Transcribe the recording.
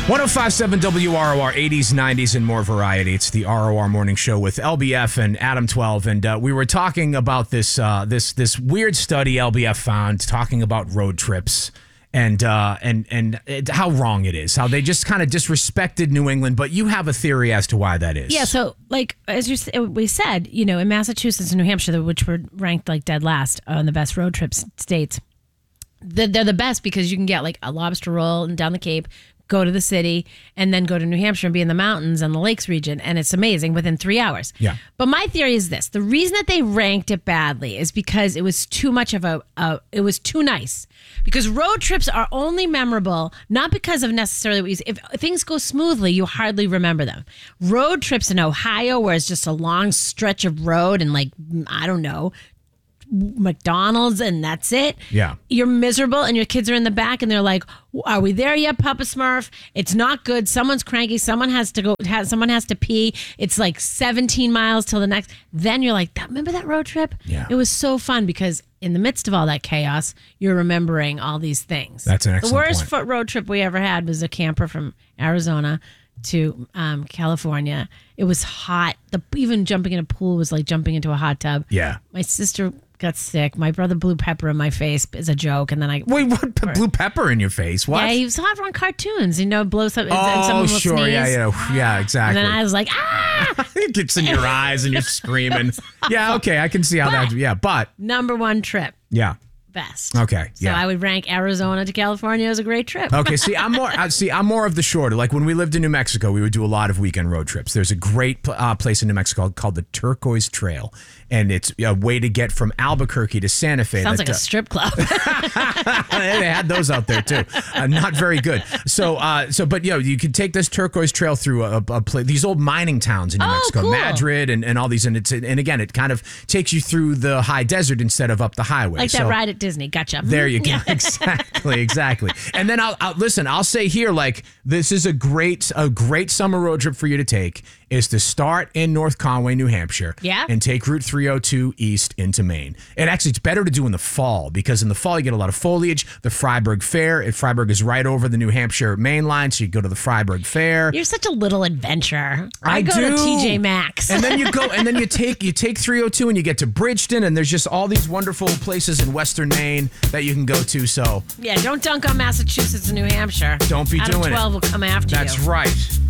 105.7 WROR, 80s, 90s, and more variety. It's the ROR Morning Show with LBF and Adam 12. And we were talking about this weird study LBF found talking about road trips and how wrong it is, how they just kind of disrespected New England. But you have a theory as to why that is. Yeah, so as we said, in Massachusetts and New Hampshire, which were ranked dead last on the best road trip states, they're the best because you can get a lobster roll and down the Cape, go to the city, and then go to New Hampshire and be in the mountains and the lakes region, and it's amazing within 3 hours. Yeah. But my theory is this. The reason that they ranked it badly is because it was too much of it was too nice. Because road trips are only memorable, not because of necessarily what if things go smoothly, you hardly remember them. Road trips in Ohio, where it's just a long stretch of road and I don't know, McDonald's and that's it. Yeah. You're miserable and your kids are in the back and they're like, are we there yet, Papa Smurf? It's not good. Someone's cranky. Someone has to go. Someone has to pee. It's 17 miles till the next. Then you're like, remember that road trip? Yeah. It was so fun because in the midst of all that chaos, you're remembering all these things. That's an excellent The worst point. road trip we ever had was a camper from Arizona to California. It was hot. Even jumping in a pool was like jumping into a hot tub. Yeah. My sister got sick. My brother blew pepper in my face as a joke, and then I Wait, what? Blue pepper in your face? What? Yeah, he was hot on cartoons. Blows up. and Oh, someone will sure. sneeze. Yeah, exactly. And then I was like, ah! It gets in your eyes and you're screaming. Yeah, okay, I can see how that. Yeah, but Number one trip, yeah. best. Okay, So yeah. I would rank Arizona to California as a great trip. Okay, I'm more of the shorter. Like when we lived in New Mexico, we would do a lot of weekend road trips. There's a great place in New Mexico called the Turquoise Trail, and it's a way to get from Albuquerque to Santa Fe. Sounds like a strip club. They had those out there too. Not very good. But you could take this Turquoise Trail through these old mining towns in New Mexico, cool. Madrid, and all these, and again, it kind of takes you through the high desert instead of up the highway. Like that ride at Disney. Gotcha. There you go. Exactly. And then I'll say here, this is a great summer road trip for you to take is to start in North Conway, New Hampshire. Yeah. And take Route 302 east into Maine. And actually, it's better to do in the fall because in the fall you get a lot of foliage. The Fryeburg Fair. Freiburg is right over the New Hampshire main line, so you go to the Fryeburg Fair. You're such a little adventurer. I go do. to TJ Maxx. And then you go, and then you take 302 and you get to Bridgeton, and there's just all these wonderful places in Western Maine that you can go to. So yeah, don't dunk on Massachusetts and New Hampshire. Don't be Adam doing 12 it. will come after you. That's right.